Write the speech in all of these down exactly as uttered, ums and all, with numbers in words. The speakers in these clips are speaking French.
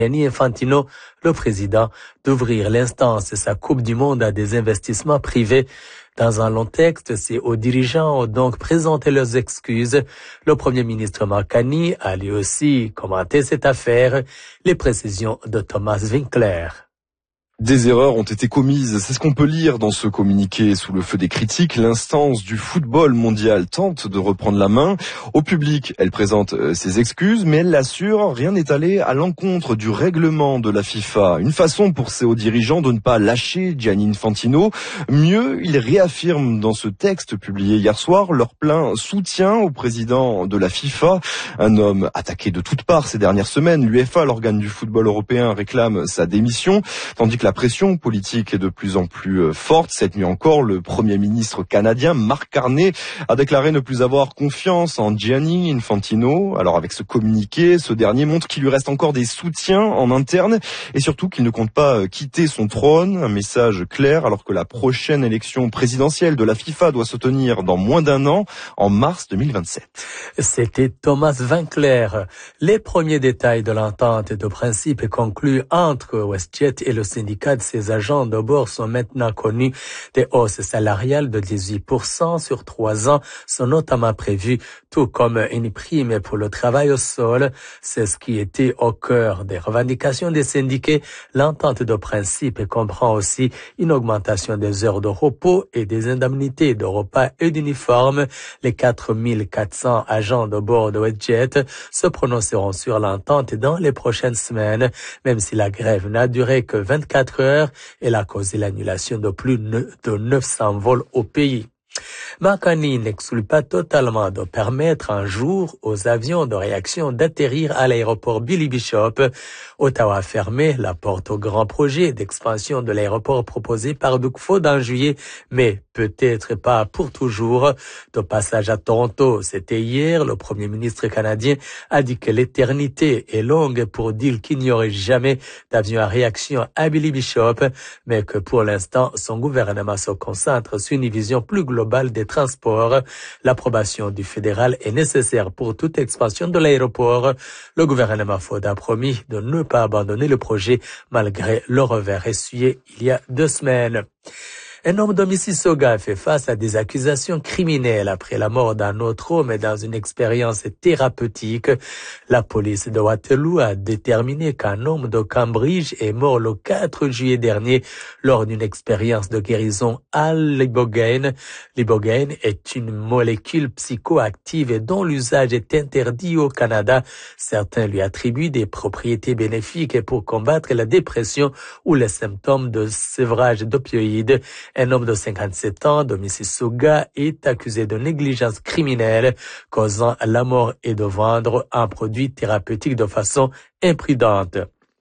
Gianni Infantino, le président, d'ouvrir l'instance de sa Coupe du Monde à des investissements privés. Dans un long texte, ces hauts dirigeants ont donc présenté leurs excuses. Le Premier ministre Marcani a lui aussi commenté cette affaire. Les précisions de Thomas Winkler. Des erreurs ont été commises, c'est ce qu'on peut lire dans ce communiqué. Sous le feu des critiques, l'instance du football mondial tente de reprendre la main. Au public, elle présente ses excuses, mais elle l'assure, rien n'est allé à l'encontre du règlement de la FIFA. Une façon pour ces hauts dirigeants de ne pas lâcher Gianni Infantino. Mieux, ils réaffirment dans ce texte publié hier soir leur plein soutien au président de la FIFA, un homme attaqué de toutes parts ces dernières semaines. L'U E F A, l'organe du football européen, réclame sa démission, tandis que la La pression politique est de plus en plus forte. Cette nuit encore, le Premier ministre canadien, Mark Carney, a déclaré ne plus avoir confiance en Gianni Infantino. Alors avec ce communiqué, ce dernier montre qu'il lui reste encore des soutiens en interne et surtout qu'il ne compte pas quitter son trône. Un message clair alors que la prochaine élection présidentielle de la FIFA doit se tenir dans moins d'un an, en mars deux mille vingt-sept. C'était Thomas Winkler. Les premiers détails de l'entente de principe conclue entre WestJet et le syndicat de ses agents de bord sont maintenant connus. Des hausses salariales de dix-huit pour cent sur trois ans sont notamment prévues, tout comme une prime pour le travail au sol. C'est ce qui était au cœur des revendications des syndiqués. L'entente de principe comprend aussi une augmentation des heures de repos et des indemnités de repas et d'uniformes. Les quatre mille quatre cents agents de bord de WestJet se prononceront sur l'entente dans les prochaines semaines, même si la grève n'a duré que vingt-quatre heures. Elle a causé l'annulation de plus de neuf cents vols au pays. Marcani n'exclut pas totalement de permettre un jour aux avions de réaction d'atterrir à l'aéroport Billy Bishop. Ottawa a fermé la porte au grand projet d'expansion de l'aéroport proposé par Doug Ford en juillet, mais peut-être pas pour toujours. De passage à Toronto, c'était hier, le Premier ministre canadien a dit que l'éternité est longue pour dire qu'il n'y aurait jamais d'avion à réaction à Billy Bishop, mais que pour l'instant, son gouvernement se concentre sur une vision plus globale des transports. L'approbation du fédéral est nécessaire pour toute expansion de l'aéroport. Le gouvernement Ford a promis de ne pas abandonner le projet malgré le revers essuyé il y a deux semaines. Un homme de Mississauga fait face à des accusations criminelles après la mort d'un autre homme dans une expérience thérapeutique. La police de Waterloo a déterminé qu'un homme de Cambridge est mort le quatre juillet dernier lors d'une expérience de guérison à l'ibogaine. L'ibogaine est une molécule psychoactive dont l'usage est interdit au Canada. Certains lui attribuent des propriétés bénéfiques pour combattre la dépression ou les symptômes de sévrage d'opioïdes. Un homme de cinquante-sept ans de Mississauga est accusé de négligence criminelle causant la mort et de vendre un produit thérapeutique de façon imprudente.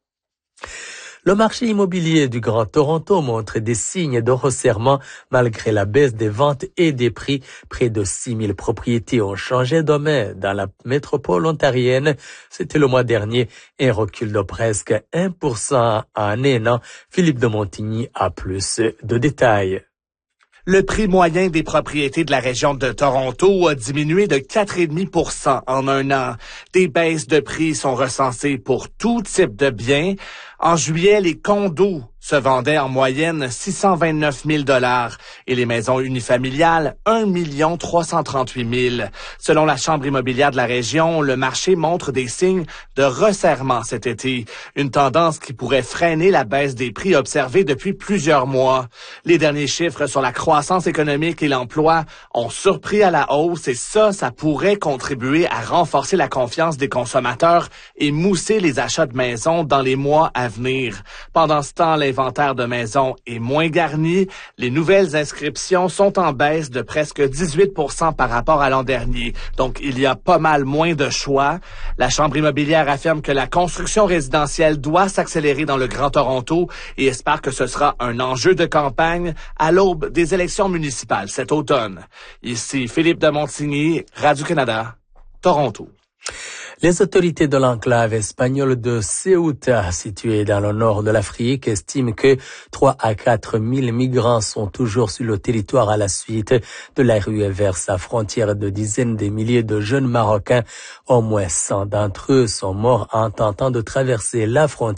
Le marché immobilier du Grand Toronto montre des signes de resserrement malgré la baisse des ventes et des prix. Près de six mille propriétés ont changé de main dans la métropole ontarienne. C'était le mois dernier, un recul de presque un pour cent en un an. Philippe de Montigny a plus de détails. Le prix moyen des propriétés de la région de Toronto a diminué de quatre virgule cinq pour cent en un an. Des baisses de prix sont recensées pour tout type de biens. En juillet, les condos se vendaient en moyenne six cent vingt-neuf mille dollars et les maisons unifamiliales un million trois cent trente-huit mille. Selon la Chambre immobilière de la région, le marché montre des signes de resserrement cet été, une tendance qui pourrait freiner la baisse des prix observée depuis plusieurs mois. Les derniers chiffres sur la croissance économique et l'emploi ont surpris à la hausse et ça, ça pourrait contribuer à renforcer la confiance des consommateurs et mousser les achats de maisons dans les mois à venir. Pendant ce temps, l'inventaire de maisons est moins garni. Les nouvelles inscriptions sont en baisse de presque dix-huit pour cent par rapport à l'an dernier. Donc, il y a pas mal moins de choix. La Chambre immobilière affirme que la construction résidentielle doit s'accélérer dans le Grand Toronto et espère que ce sera un enjeu de campagne à l'aube des élections municipales cet automne. Ici Philippe de Montigny, Radio-Canada, Toronto. Les autorités de l'enclave espagnole de Ceuta, située dans le nord de l'Afrique, estiment que trois à quatre mille migrants sont toujours sur le territoire à la suite de la ruée vers sa frontière. De dizaines de milliers de jeunes Marocains, au moins cent d'entre eux sont morts en tentant de traverser la frontière.